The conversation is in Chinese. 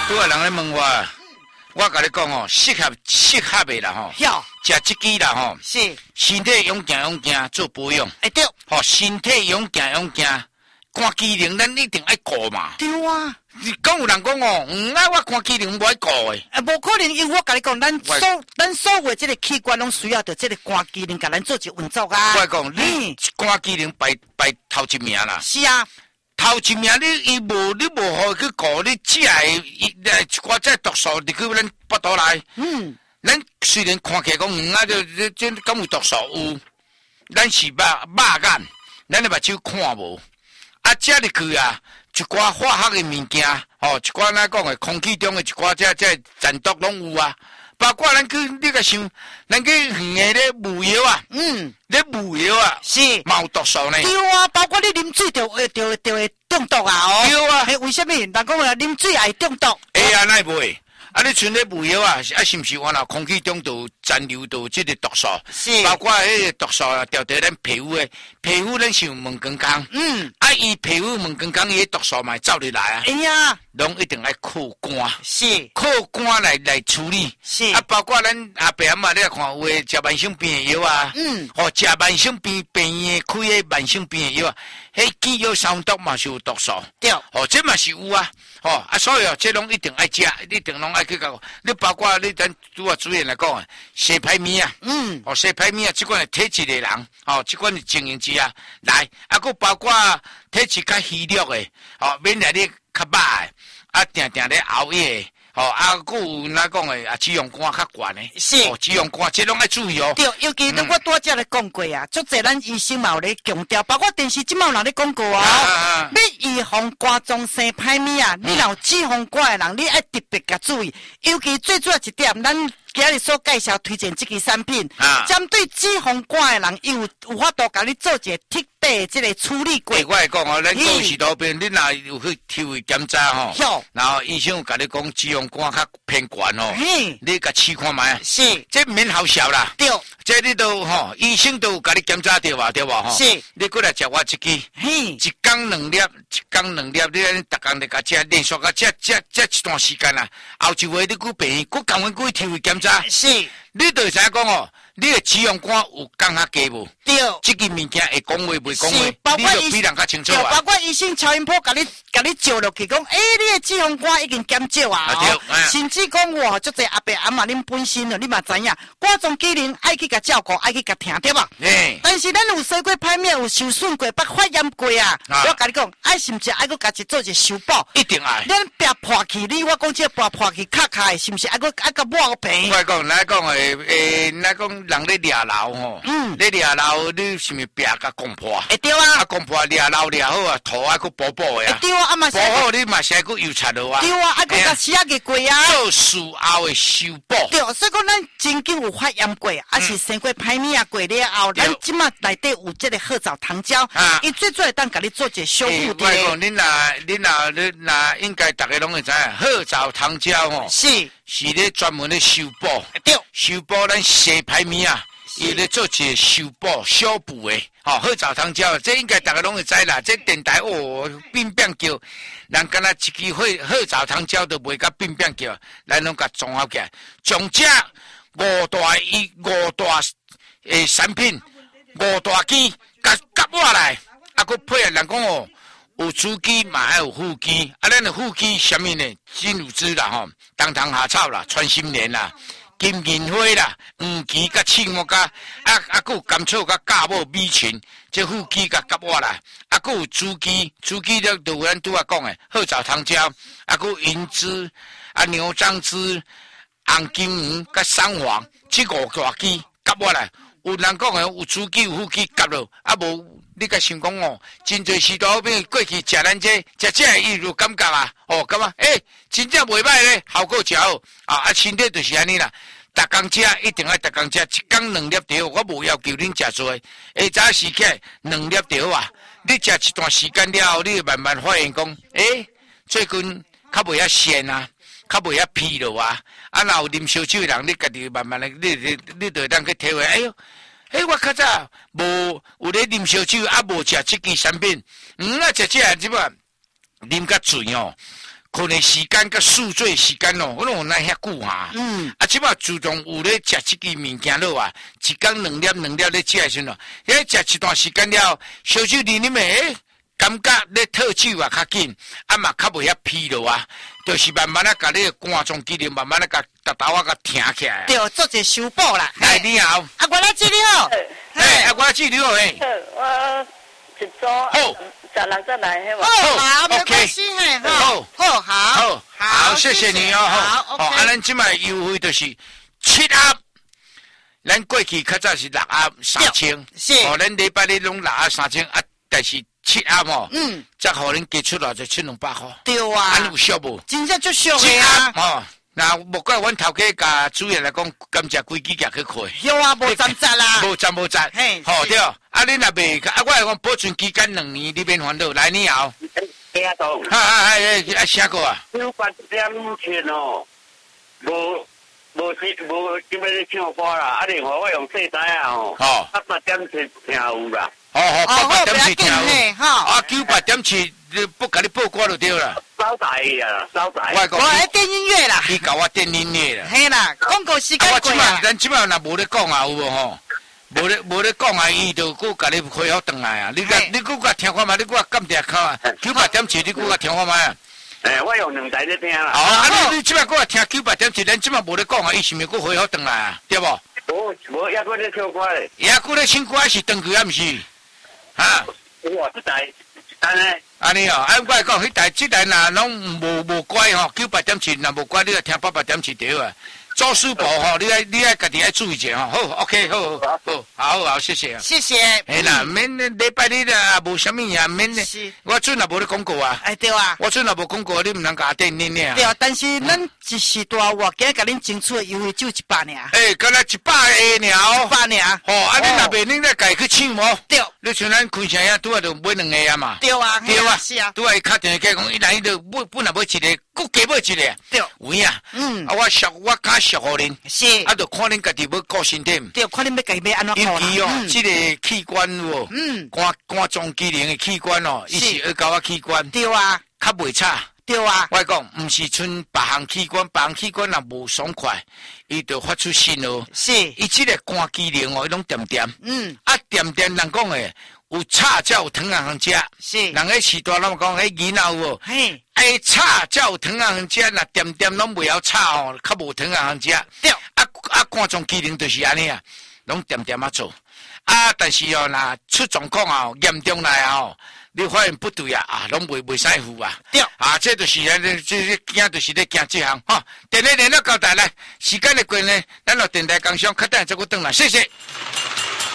拄啊人咧问我甲你讲哦，适合的啦吼，食这支啦吼， 是身体勇行做保养， 对， 吼身体勇行，看机能咱一定爱顾嘛。 对啊， 你讲有人讲哦，我看机能无爱顾诶， 无可能，因为我甲你讲，咱所有这个器官拢需要着这个肝机能，甲咱做一运作啊。 我讲你肝机能排头一名啦。 是啊。 头一名你无好去顾，你食诶一寡只毒素入去咱腹肚内。咱虽然看起来讲这敢有毒素有，咱是肉眼，咱的目睭看无。啊，食入去啊，一寡化学的物件，一寡咱讲的空气中的一寡这残毒拢有啊。包括咱去你个想，咱去远的咧雾药啊，咧雾药啊， 是嘛有毒素呢。 对啊，包括你啉水就会中毒啊哦。 对啊， 为什么？人讲啦，啉水也会中毒。 啊，那袂。啊，你存咧雾药啊，是毋是原来空气中都残留到即个毒素？ 是。 包括迄个毒素啊，调到咱皮肤诶，皮肤咱是有门光光。啊，伊皮肤门光光，伊毒素嘛走入来啊。 哎呀， 拢一定爱靠肝。 是。 靠肝来处理。 是。 啊，包括咱阿伯阿嬷你看有诶，食慢性病诶药啊。食慢性病院开诶慢性病诶药啊，迄鸡药三毒嘛是有毒素。 对。 这嘛是有啊。所以这拢一定爱食，一定拢爱去搞。你包括你咱主任来讲啊，西排面啊，西排面啊，这款体质的人，这款是经营之啊，来，佫包括体质较虚弱的，免来你较歹的，定咧熬夜。佫有哪讲诶，脂肪肝较悬诶， 是脂肪肝，这拢爱注意哦。 对，尤其我拄则咧讲过啊，足侪咱医生嘛有咧强调，包括电视即嘛有人咧讲过哦。要预防肝脏生歹物啊，你若有脂肪肝诶人，你爱特别甲注意，尤其最主要一点，咱今日所介绍推荐这个产品，针对脂肪肝诶人，有法度甲你做一个特别的这个处理过。 我来讲哦，咱讲是路边，你若有去体位检查吼，然后医生有甲你讲脂肪肝较偏悬哦，你甲试看卖啊。 是， 这免好笑啦。 对， 这你都医生都有甲你检查着吧，对吧？ 是， 你过来食我一支，一天两粒，你逐工来甲食，连续甲食一段时间啦。后一回你去病院，佫讲阮去体位检查。 是， 你就会知讲哦，你的脂肪肝有降较低无？ 对， 这个物件会讲话袂讲话， 包括你就比人较清楚啊。 包括医生超音波甲你照落去，讲你的脂肪肝已经减少啊。甚至讲哇，足侪阿伯阿嬷恁本身了，你嘛知影，肝脏机能爱去甲照顾，爱去甲听对吧？但是咱有洗过歹面，有受损过，发炎过啊。我甲你讲，爱是毋是爱去甲做一修补？ 一定爱。 咱壁破去，我讲这壁破去卡的，是毋是爱个抹个皮？ 我讲，咱讲咱讲人咧抓老吼，咧抓老，你是毋是壁甲攻破？ 会对啊。 攻破抓老抓好啊，土还佫补的啊。 对啊，嘛补好你嘛是还佫油擦落啊。 对啊，还佫甲洗啊个过啊。 做事后的修补。 对，所以讲咱曾经有发炎过，还是生过歹物啊过了后，咱即马内底有这个褐藻糖胶，伊最主要当甲你做一个修复的。 我讲，你应该大家拢会知影，褐藻糖胶吼，是咧专门咧修补，修补咱洗歹物啊。伊咧做一个修补、修补的，褐藻糖胶，这应该大家拢会知啦。这电台变叫，人敢若一支褐藻糖胶都袂甲变叫，咱拢甲综合起来，从这五大产品，五大机甲夹落来，佫配合人讲哦，有主机嘛还有副机，咱的副机什么呢？金乳枝啦，冬虫夏草啦，穿心莲啦。金银花啦，黄芪甲青木甲，佫有甘草甲芥末米群，这副机甲夹我来，佫有猪鸡了，就咱拄啊讲的褐藻糖胶，佫银枝牛樟枝、红金黄甲桑黄，这五大机夹我来。有人讲的有猪鸡有副鸡夹落，无你甲想讲哦，真侪时代变过去食咱这伊就感觉啊，感觉真正袂歹咧，效果真好身体就是安尼啦。逐工食一定要逐工食，一天2粒就好。我无要求恁食多，下早时起2粒就好啊。你食一段时间了后，你慢慢发现讲，最近较袂遐咸啊，较袂遐疲劳啊。若有啉烧酒的人，你家己慢慢的，你就当去体会。我较早无有咧啉烧酒，无食这支产品，食这即嘛啉较醉哦。 困的时间甲宿醉时间哦，我拢有那遐久哈。即摆自从有咧食即个物件了啊，一天2粒咧食的时阵，食一段时间了，烧酒啉啉的，感觉咧吐酒啊较紧，嘛较袂遐疲劳啊，就是慢慢甲你肝脏机能慢慢甲头啊甲挺起来。 对，做者修补啦。 来你好， 我来治疗。 我治疗嘿。 我一周16再来，嘿嘛。 好，没关系嘿。好， 谢谢你哦。 好， 咱即摆优惠就是7盒。咱过去较早是6盒3000， 是。 咱礼拜日拢6盒3000但是7盒哦，则互恁加出来就7200块。 对啊， 安有俗无？ 真正就俗的啊。 那莫怪阮头家甲主任来讲，甘蔗规矩夹去开。 有啊，无赞啦。 无赞。 嘿， 对。恁若袂，我来讲保存期间2年，你免烦恼。来，你好。 听到。 啥个啊 ？9点前哦，无今日咧唱歌啦，另外我用细仔啊吼，8点前听有啦。 8点前听有。9、8点前不甲你报歌就对啦。 稍大啊，稍大。 我爱电音乐啦。 你搞我电音乐啦。 嘿啦，广告时间过啊。 咱即摆若无咧讲啊，有无吼？无咧讲啊，伊就佫甲你恢复转来啊。你佫甲听看觅，你佫甲撳定看啊。9、8点前你佫甲听看觅啊。 我用2台咧听啦。 你即摆佫甲听9、8点前，咱即摆无咧讲啊，伊是毋是佫恢复转来啊？对无？ 无，抑佫咧唱歌咧。 佫咧唱歌是转去啊，毋是？ 哇，这台，安尼。 安尼哦，我来讲，即台若拢无乖吼，9、8点前若无乖，你要听8、8点前对啊。做事部吼，你爱家己爱注意一下吼。好 ，OK， 好，谢谢。 谢谢。 哎啦，免礼拜日啊，无啥物啊，免。我阵也无咧广告啊。 对啊。 我阵也无广告，你毋通甲我电念啊。 对啊，但是咱一时大话，今日甲恁争取的优惠就100尔。 敢若100个尔。 100尔。 你若袂，恁再家去抢无？ 对。 你像咱开车遐，拄啊就买2个啊嘛。 对啊。 对啊。 是啊。 拄啊伊敲电话讲，伊就本来买一个，佫加买一个。 对。 有影。我敢俗互恁。 是。 就看恁家己要顾身体。 对，看恁要家己要安怎顾啦。 尤其即个器官有肝脏机能的器官哦，伊是耳高啊器官。 对啊。 较袂差。 对啊。 我讲，毋是剩别项器官，别项器官若无爽快，伊就发出信号。 是。 伊即个肝机能哦，伊拢点。点人讲诶。有炒才有糖通食， 是。 人迄时代拢讲，迄囡仔有无？ 嘿， 炒才有糖通食，若点拢袂晓炒哦，较无糖通食。 对。 肝脏机能就是安尼啊，拢点做。但是哦，若出状况哦，严重来哦，你发现不对啊，拢袂使付啊。 对。 这就是这惊就是咧惊这项哈。电台联络交代来，时间的关呢，咱落电台工商，较等再佫转来，谢谢。